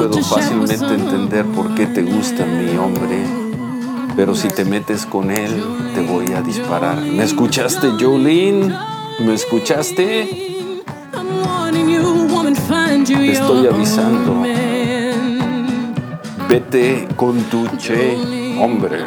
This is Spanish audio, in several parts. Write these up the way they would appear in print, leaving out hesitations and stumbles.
puedo fácilmente entender por qué te gusta mi hombre, pero si te metes con él, te voy a disparar. ¿Me escuchaste, Jolene? ¿Me escuchaste? Te estoy avisando. Vete con tu che, hombre.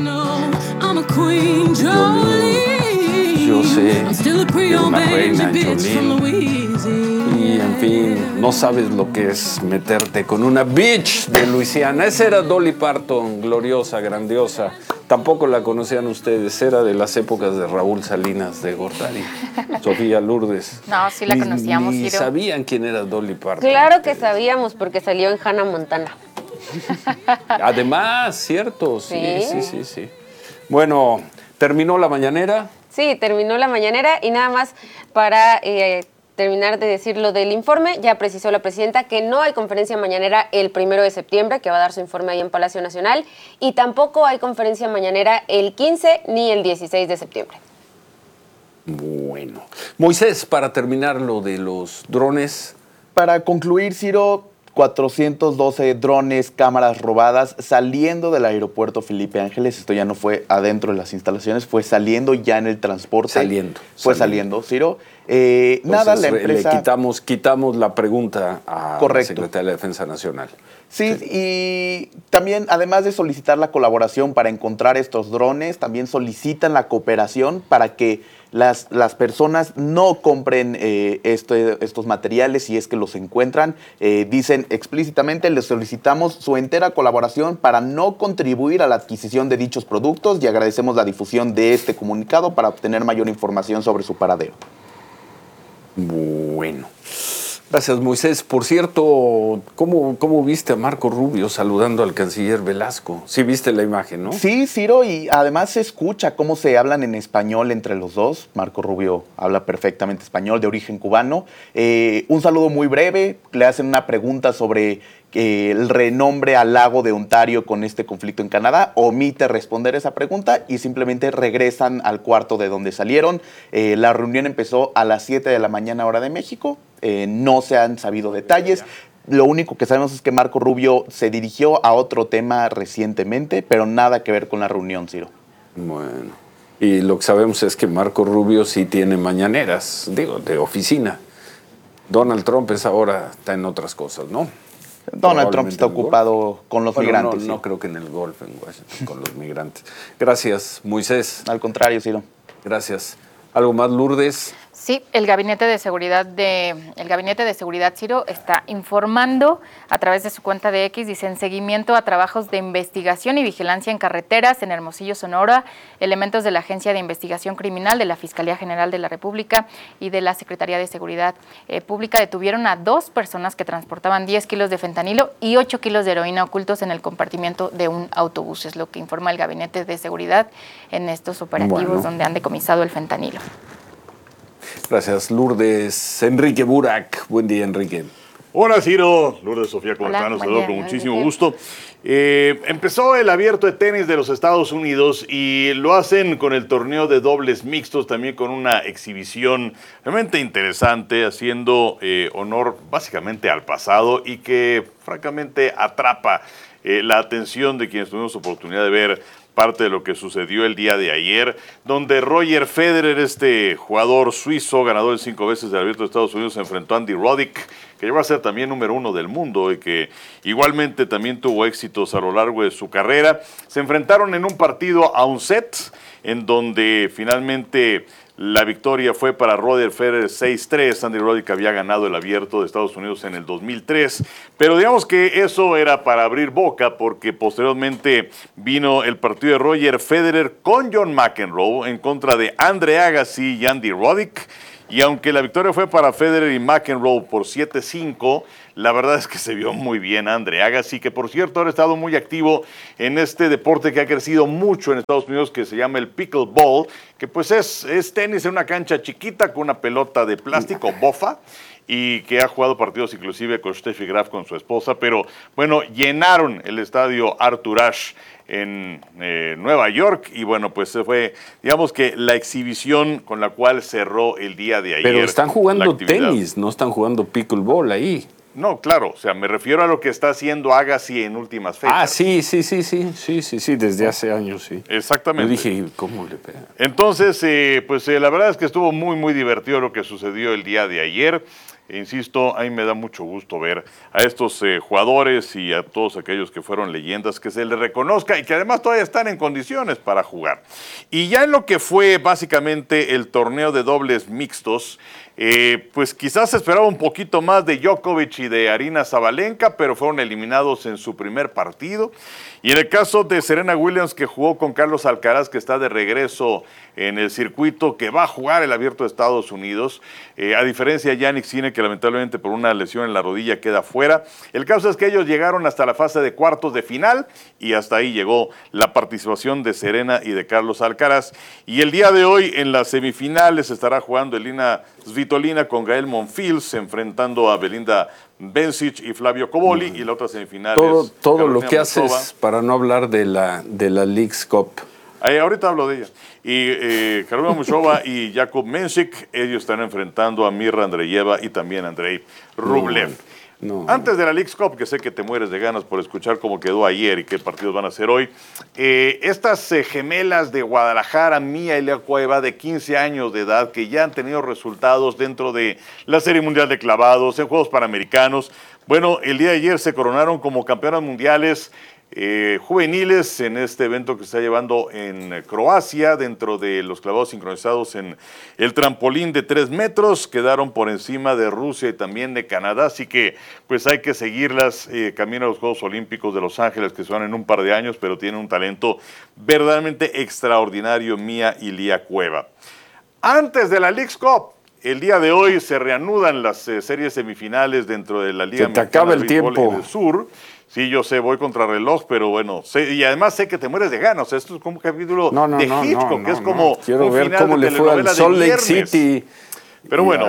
Jolene, yo sé que eres una reina, Jolene. Y en fin, no sabes lo que es meterte con una bitch de Luisiana. Esa era Dolly Parton, gloriosa, grandiosa. Tampoco la conocían ustedes, era de las épocas de Raúl Salinas de Gortari, Sofía Lourdes. No, sí la conocíamos, ni Ciro. sabían quién era Dolly Parton. Claro que sabíamos, porque salió en Hannah Montana. Además, cierto, sí. Bueno, ¿terminó la mañanera? Sí, terminó la mañanera y nada más para terminar de decir lo del informe, ya precisó la presidenta que no hay conferencia mañanera el 1 de septiembre, que va a dar su informe ahí en Palacio Nacional, y tampoco hay conferencia mañanera el 15 ni el 16 de septiembre. Bueno. Moisés, para terminar lo de los drones. Para concluir, Ciro, 412 drones, cámaras robadas saliendo del aeropuerto Felipe Ángeles. Esto ya no fue adentro de las instalaciones, fue saliendo ya en el transporte. Saliendo, Ciro. Nada, la empresa... Le quitamos la pregunta a la Secretaría de Defensa Nacional. Sí, y también, además de solicitar la colaboración para encontrar estos drones, también solicitan la cooperación para que las personas no compren estos materiales si es que los encuentran. Dicen explícitamente, les solicitamos su entera colaboración para no contribuir a la adquisición de dichos productos y agradecemos la difusión de este comunicado para obtener mayor información sobre su paradero. Bueno. Gracias, Moisés. Por cierto, ¿cómo viste a Marco Rubio saludando al canciller Velasco? Sí viste la imagen, ¿no? Sí, Ciro, y además se escucha cómo se hablan en español entre los dos. Marco Rubio habla perfectamente español, de origen cubano. Un saludo muy breve, le hacen una pregunta sobre el renombre al lago de Ontario con este conflicto en Canadá, omite responder esa pregunta y simplemente regresan al cuarto de donde salieron. La reunión empezó a las 7 de la mañana hora de México, no se han sabido detalles. Lo único que sabemos es que Marco Rubio se dirigió a otro tema recientemente, pero nada que ver con la reunión, Ciro. Bueno, y lo que sabemos es que Marco Rubio sí tiene mañaneras, de oficina. Donald Trump está en otras cosas, ¿no? Donald Trump está ocupado con los migrantes. No creo que en el golf, en Washington, con los migrantes. Gracias, Moisés. Al contrario, Ciro. Gracias. ¿Algo más, Lourdes? Sí, el Gabinete de Seguridad Ciro está informando a través de su cuenta de X, dice, en seguimiento a trabajos de investigación y vigilancia en carreteras en Hermosillo, Sonora, elementos de la Agencia de Investigación Criminal de la Fiscalía General de la República y de la Secretaría de Seguridad Pública detuvieron a 2 personas que transportaban 10 kilos de fentanilo y 8 kilos de heroína ocultos en el compartimiento de un autobús, es lo que informa el Gabinete de Seguridad en estos operativos donde han decomisado el fentanilo. Gracias, Lourdes. Enrique Burak. Buen día, Enrique. Hola, Ciro. Lourdes, Sofía, ¿cómo están? Los saludo con muchísimo gusto. Empezó el Abierto de Tenis de los Estados Unidos y lo hacen con el torneo de dobles mixtos, también con una exhibición realmente interesante, haciendo honor básicamente al pasado y que francamente atrapa la atención de quienes tuvimos oportunidad de ver parte de lo que sucedió el día de ayer, donde Roger Federer, este jugador suizo, ganador de 5 veces del Abierto de Estados Unidos, se enfrentó a Andy Roddick, que llegó a ser también número 1 del mundo y que igualmente también tuvo éxitos a lo largo de su carrera. Se enfrentaron en un partido a un set, en donde finalmente la victoria fue para Roger Federer 6-3. Andy Roddick había ganado el Abierto de Estados Unidos en el 2003. Pero digamos que eso era para abrir boca, porque posteriormente vino el partido de Roger Federer con John McEnroe en contra de Andre Agassi y Andy Roddick. Y aunque la victoria fue para Federer y McEnroe por 7-5, la verdad es que se vio muy bien Andre Agassi, que por cierto ha estado muy activo en este deporte que ha crecido mucho en Estados Unidos, que se llama el pickleball, que pues es tenis en una cancha chiquita con una pelota de plástico bofa, y que ha jugado partidos inclusive con Steffi Graf, con su esposa, pero bueno, llenaron el estadio Arthur Ashe en Nueva York, y bueno, pues fue, digamos que la exhibición con la cual cerró el día de ayer. Pero están jugando tenis, no están jugando pickleball ahí. No, claro, o sea, me refiero a lo que está haciendo Agassi en últimas fechas. Ah, sí, desde hace años, sí. Exactamente. Yo dije, ¿cómo le pega? Entonces, la verdad es que estuvo muy, muy divertido lo que sucedió el día de ayer. Insisto, a mí me da mucho gusto ver a estos jugadores y a todos aquellos que fueron leyendas, que se les reconozca y que además todavía están en condiciones para jugar. Y ya en lo que fue básicamente el torneo de dobles mixtos, pues quizás se esperaba un poquito más de Djokovic y de Aryna Sabalenka, pero fueron eliminados en su primer partido. Y en el caso de Serena Williams, que jugó con Carlos Alcaraz, que está de regreso en el circuito, que va a jugar el Abierto de Estados Unidos, a diferencia de Jannik Sinner, que lamentablemente por una lesión en la rodilla queda fuera. El caso es que ellos llegaron hasta la fase de cuartos de final y hasta ahí llegó la participación de Serena y de Carlos Alcaraz. Y el día de hoy en las semifinales estará jugando Elina Svitolina con Gael Monfils, enfrentando a Belinda Bencic y Flavio Cobolli, y la otra semifinal es todo Carolina lo que Muchova. haces para no hablar de la Leagues Cup. Ahorita hablo de ella. Y Carolina Muchova y Jakub Mensik, ellos están enfrentando a Mirra Andreeva y también a Andrei Rublev. Antes de la Leagues Cup, que sé que te mueres de ganas por escuchar cómo quedó ayer y qué partidos van a hacer hoy, estas gemelas de Guadalajara, Mía y Lea Cueva, de 15 años de edad, que ya han tenido resultados dentro de la Serie Mundial de Clavados, en Juegos Panamericanos. Bueno, el día de ayer se coronaron como campeonas mundiales juveniles en este evento que se está llevando en Croacia, dentro de los clavados sincronizados en el trampolín de 3 metros. Quedaron por encima de Rusia y también de Canadá, así que pues hay que seguirlas camino a los Juegos Olímpicos de Los Ángeles, que son en un par de años, pero tienen un talento verdaderamente extraordinario, Mía y Lea Cueva. Antes de la Leagues Cup, el día de hoy se reanudan las series semifinales dentro de la Liga Mexicana de Béisbol del Sur. Sí, yo sé, voy contra reloj, pero bueno, y además sé que te mueres de ganas. Esto es como un capítulo de Hitchcock, que es como quiero un ver final cómo de le fue al telenovela Salt de Lake viernes. City. Pero bueno,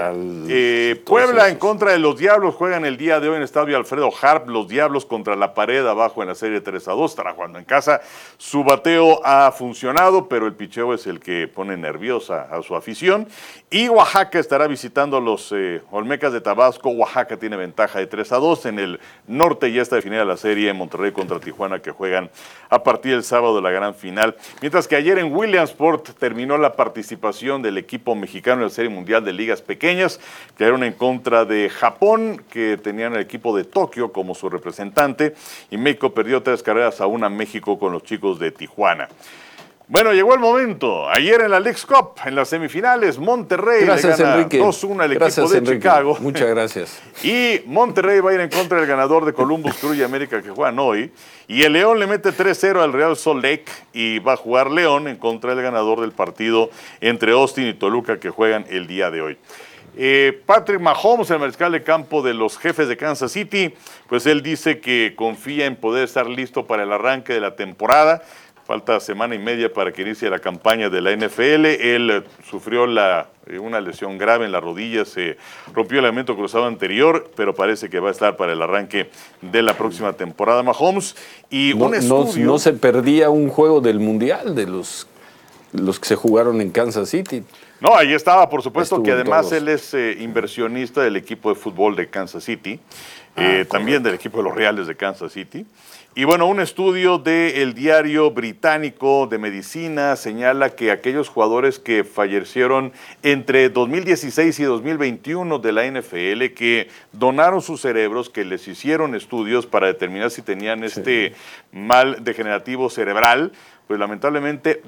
Puebla en contra de los Diablos, juegan el día de hoy en el estadio Alfredo Harp, los Diablos contra la Pared abajo en la serie 3-2, estará jugando en casa. Su bateo ha funcionado, pero el picheo es el que pone nerviosa a su afición. Y Oaxaca estará visitando a los Olmecas de Tabasco. Oaxaca tiene ventaja de 3-2. En el norte ya está definida la serie Monterrey contra Tijuana, que juegan a partir del sábado de la gran final. Mientras que ayer en Williamsport terminó la participación del equipo mexicano en la Serie Mundial de Ligas Pequeñas, que eran en contra de Japón, que tenían el equipo de Tokio como su representante, y México perdió 3-1 a México con los chicos de Tijuana. Bueno, llegó el momento. Ayer en la Leagues Cup, en las semifinales, Monterrey le gana 2-1 al equipo de Chicago. Muchas gracias. Y Monterrey va a ir en contra del ganador de Columbus Crew y América, que juegan hoy. Y el León le mete 3-0 al Real Salt Lake, y va a jugar León en contra del ganador del partido entre Austin y Toluca, que juegan el día de hoy. Patrick Mahomes, el mariscal de campo de los Jefes de Kansas City, pues él dice que confía en poder estar listo para el arranque de la temporada. Falta semana y media para que inicie la campaña de la NFL. Él sufrió una lesión grave en la rodilla, se rompió el ligamento cruzado anterior, pero parece que va a estar para el arranque de la próxima temporada Mahomes. Y no se perdía un juego del Mundial de los que se jugaron en Kansas City. No, ahí estaba, por supuesto, que además todos. él es inversionista del equipo de fútbol de Kansas City, también del equipo de los Reales de Kansas City. Y bueno, un estudio del diario británico de medicina señala que aquellos jugadores que fallecieron entre 2016 y 2021 de la NFL, que donaron sus cerebros, que les hicieron estudios para determinar si tenían este mal degenerativo cerebral, pues lamentablemente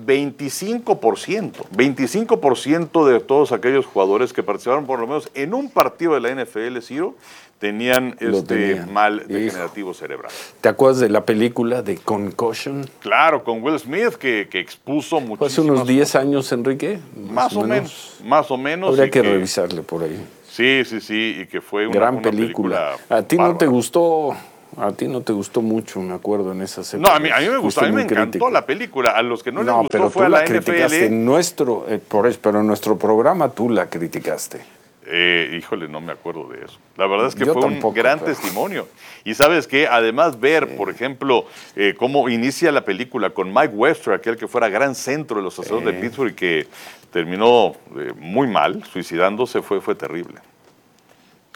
25% de todos aquellos jugadores que participaron por lo menos en un partido de la NFL, Ciro, tenían mal degenerativo cerebral. ¿Te acuerdas de la película de Concussion? Claro, con Will Smith, que expuso muchísimo. Hace unos 10 años, Enrique. Más o menos. Habría que revisarle por ahí. Sí, y que fue una gran película. ¿A ti no te gustó? A ti no te gustó mucho, me acuerdo, en esa serie. No, a mí me gustó, a mí me encantó la película. A los que no les gustó fue a la NFL. Pero en nuestro programa tú la criticaste. Híjole, no me acuerdo de eso. La verdad es que fue un gran testimonio. Y sabes qué, además ver, por ejemplo, cómo inicia la película con Mike Webster, aquel que fuera gran centro de los Aceros de Pittsburgh y que terminó muy mal, suicidándose, fue terrible.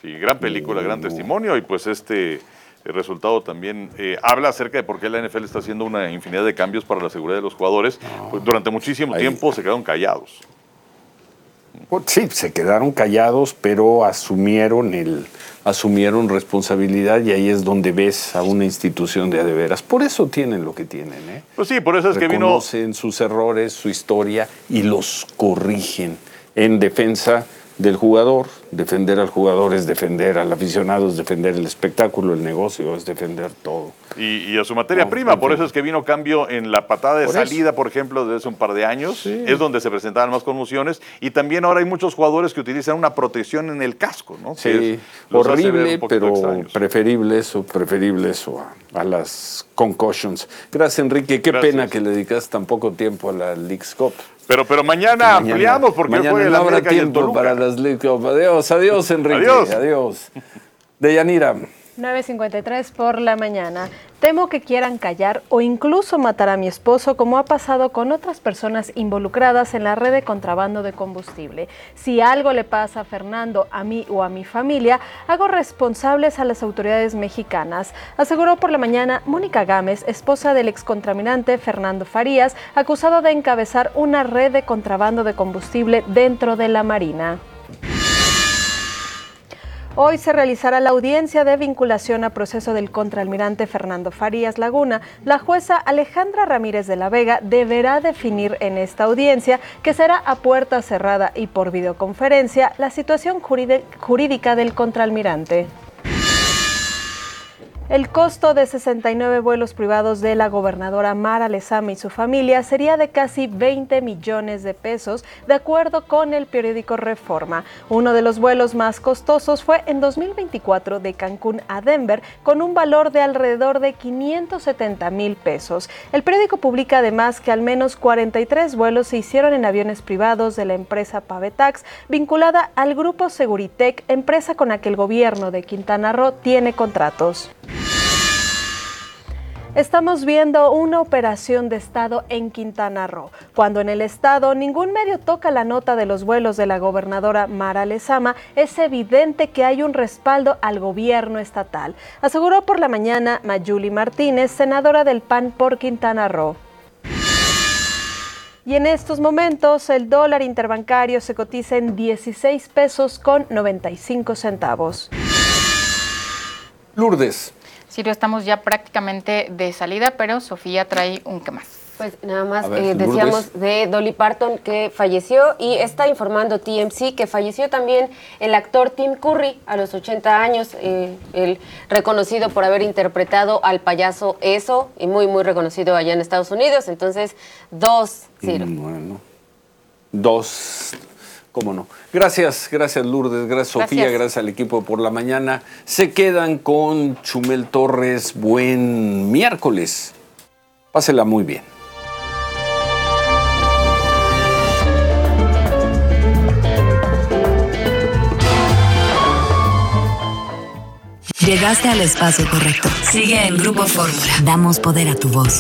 Sí, gran película, gran testimonio, y pues el resultado también habla acerca de por qué la NFL está haciendo una infinidad de cambios para la seguridad de los jugadores. Pues durante muchísimo tiempo se quedaron callados. Sí, se quedaron callados, pero asumieron responsabilidad, y ahí es donde ves a una institución de veras. Por eso tienen lo que tienen, ¿eh? Pues sí, por eso es que vino... Reconocen sus errores, su historia, y los corrigen en defensa del jugador. Defender al jugador es defender al aficionado, es defender el espectáculo, el negocio, es defender todo. Y a su materia prima, por eso es que vino cambio en la patada de salida, por ejemplo, desde hace un par de años. Sí. Es donde se presentaban más conmociones, y también ahora hay muchos jugadores que utilizan una protección en el casco, ¿no? Sí, horrible, pero preferible eso a las concussions. Gracias, Enrique. Qué pena que le dedicas tan poco tiempo a la Leagues Cup. Pero mañana ampliamos, porque mañana fue no la habrá América y el tiempo Toluca. para las Leagues Cup. Adiós, Enrique. Adiós. Deyanira. 9:53 por la mañana. Temo que quieran callar o incluso matar a mi esposo, como ha pasado con otras personas involucradas en la red de contrabando de combustible. Si algo le pasa a Fernando, a mí o a mi familia, hago responsables a las autoridades mexicanas, aseguró por la mañana Mónica Gámez, esposa del excontaminante Fernando Farías, acusado de encabezar una red de contrabando de combustible dentro de la Marina. Hoy se realizará la audiencia de vinculación a proceso del contraalmirante Fernando Farías Laguna. La jueza Alejandra Ramírez de la Vega deberá definir en esta audiencia, que será a puerta cerrada y por videoconferencia, la situación jurídica del contraalmirante. El costo de 69 vuelos privados de la gobernadora Mara Lezama y su familia sería de casi 20 millones de pesos, de acuerdo con el periódico Reforma. Uno de los vuelos más costosos fue en 2024 de Cancún a Denver, con un valor de alrededor de 570,000 pesos. El periódico publica además que al menos 43 vuelos se hicieron en aviones privados de la empresa Pavetax, vinculada al grupo Seguritech, empresa con la que el gobierno de Quintana Roo tiene contratos. Estamos viendo una operación de Estado en Quintana Roo. Cuando en el Estado ningún medio toca la nota de los vuelos de la gobernadora Mara Lezama, es evidente que hay un respaldo al gobierno estatal, aseguró por la mañana Mayuli Martínez, senadora del PAN por Quintana Roo. Y en estos momentos el dólar interbancario se cotiza en 16 pesos con 95 centavos. Lourdes. Ciro, estamos ya prácticamente de salida, pero Sofía trae un qué más. Pues nada más decíamos de Dolly Parton, que falleció, y está informando TMZ que falleció también el actor Tim Curry a los 80 años, el reconocido por haber interpretado al payaso Eso, y muy muy reconocido allá en Estados Unidos. Entonces, Ciro. Bueno, ¿cómo no? Gracias Lourdes, gracias Sofía, gracias al equipo por la mañana. Se quedan con Chumel Torres. Buen miércoles. Pásela muy bien. Llegaste al espacio correcto. Sigue en Grupo Fórmula. Damos poder a tu voz.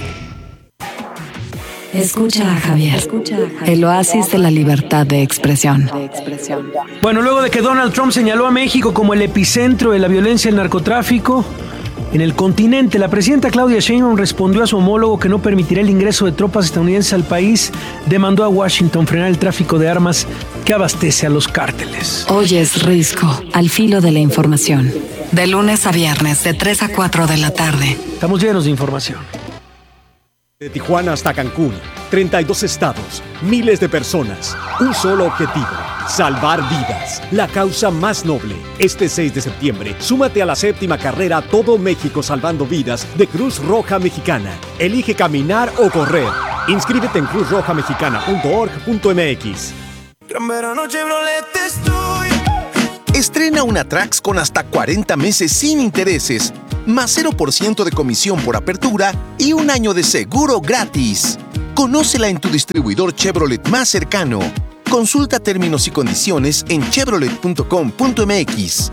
Escucha a Javier. El oasis de la libertad de expresión. Bueno, luego de que Donald Trump señaló a México como el epicentro de la violencia y el narcotráfico en el continente, la presidenta Claudia Sheinbaum respondió a su homólogo que no permitirá el ingreso de tropas estadounidenses al país. Demandó a Washington frenar el tráfico de armas que abastece a los cárteles. Hoy es Risco, al filo de la información. De lunes a viernes, de 3 a 4 de la tarde. Estamos llenos de información. De Tijuana hasta Cancún, 32 estados, miles de personas, un solo objetivo: salvar vidas, la causa más noble. Este 6 de septiembre, súmate a la 7ª carrera Todo México Salvando Vidas de Cruz Roja Mexicana. Elige caminar o correr. Inscríbete en cruzrojamexicana.org.mx. Gran verano Chevrolet estoy. Estrena una Trax con hasta 40 meses sin intereses, más 0% de comisión por apertura y un año de seguro gratis. Conócela en tu distribuidor Chevrolet más cercano. Consulta términos y condiciones en chevrolet.com.mx.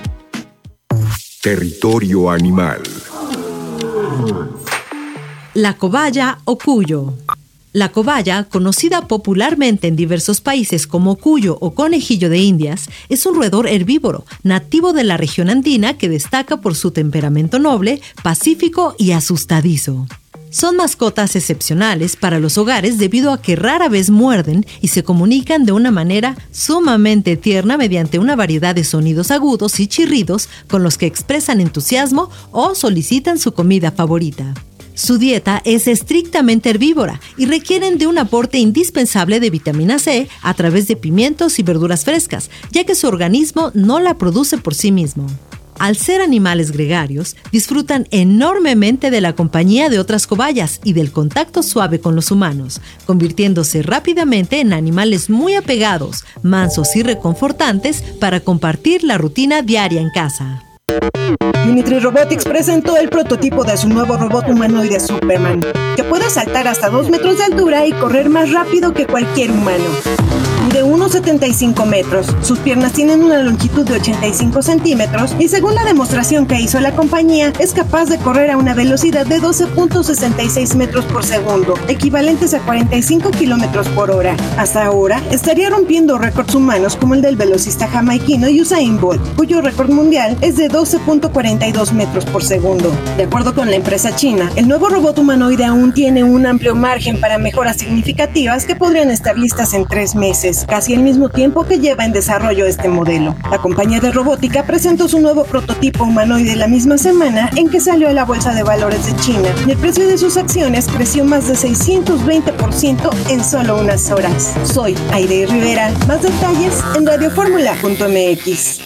Territorio animal. La cobaya o cuyo. La cobaya, conocida popularmente en diversos países como cuyo o conejillo de Indias, es un roedor herbívoro, nativo de la región andina que destaca por su temperamento noble, pacífico y asustadizo. Son mascotas excepcionales para los hogares debido a que rara vez muerden y se comunican de una manera sumamente tierna mediante una variedad de sonidos agudos y chirridos con los que expresan entusiasmo o solicitan su comida favorita. Su dieta es estrictamente herbívora y requieren de un aporte indispensable de vitamina C a través de pimientos y verduras frescas, ya que su organismo no la produce por sí mismo. Al ser animales gregarios, disfrutan enormemente de la compañía de otras cobayas y del contacto suave con los humanos, convirtiéndose rápidamente en animales muy apegados, mansos y reconfortantes para compartir la rutina diaria en casa. Unitree Robotics presentó el prototipo de su nuevo robot humanoide Superman, que puede saltar hasta 2 metros de altura y correr más rápido que cualquier humano. De 1,75 metros, sus piernas tienen una longitud de 85 centímetros y según la demostración que hizo la compañía, es capaz de correr a una velocidad de 12.66 metros por segundo, equivalentes a 45 kilómetros por hora. Hasta ahora, estaría rompiendo récords humanos como el del velocista jamaiquino Usain Bolt, cuyo récord mundial es de 12.42 metros por segundo. De acuerdo con la empresa china, el nuevo robot humanoide aún tiene un amplio margen para mejoras significativas que podrían estar listas en 3 meses, casi el mismo tiempo que lleva en desarrollo este modelo. La compañía de robótica presentó su nuevo prototipo humanoide la misma semana en que salió a la bolsa de valores de China y el precio de sus acciones creció más de 620% en solo unas horas. Soy Aide Rivera. Más detalles en radioformula.mx.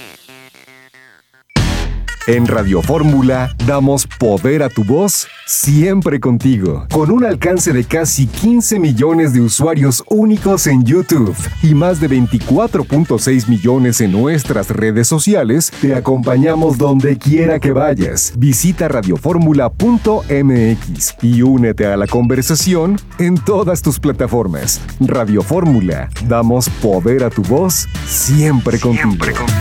En Radio Fórmula damos poder a tu voz siempre contigo, con un alcance de casi 15 millones de usuarios únicos en YouTube y más de 24.6 millones en nuestras redes sociales. Te acompañamos donde quiera que vayas. Visita radioformula.mx y únete a la conversación en todas tus plataformas. Radio Fórmula, damos poder a tu voz siempre contigo.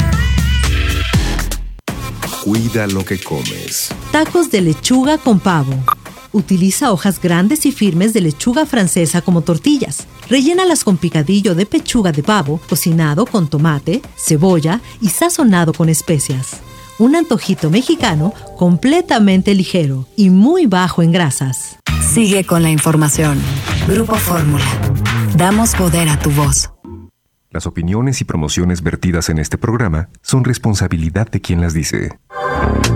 Cuida lo que comes. Tacos de lechuga con pavo. Utiliza hojas grandes y firmes de lechuga francesa como tortillas. Rellénalas con picadillo de pechuga de pavo, cocinado con tomate, cebolla y sazonado con especias. Un antojito mexicano completamente ligero y muy bajo en grasas. Sigue con la información. Grupo Fórmula. Damos poder a tu voz. Las opiniones y promociones vertidas en este programa son responsabilidad de quien las dice.